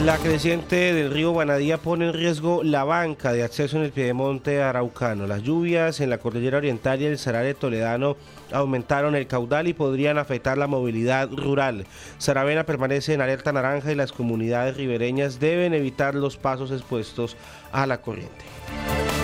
La creciente del río Banadía pone en riesgo la banca de acceso en el piedemonte araucano. Las lluvias en la cordillera oriental y el Sarare toledano aumentaron el caudal y podrían afectar la movilidad rural. Saravena permanece en alerta naranja y las comunidades ribereñas deben evitar los pasos expuestos a la corriente.